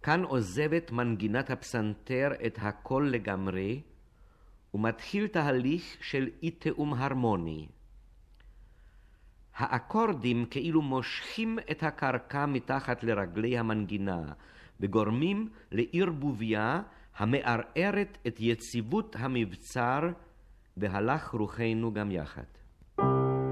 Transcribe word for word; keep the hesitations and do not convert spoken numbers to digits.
כאן עוזבת מנגינת הפסנתר את הכל לגמרי, ומתחיל תהליך של אי תאום הרמוני. האקורדים כאילו מושכים את הקרקע מתחת לרגלי המנגינה, וגורמים לערבוביה המערערת את יציבות המבצר, והלך רוחנו גם יחד.